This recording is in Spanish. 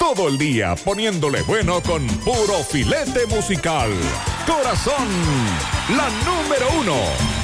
Todo el día poniéndole bueno con puro filete musical. Corazón, la número 1.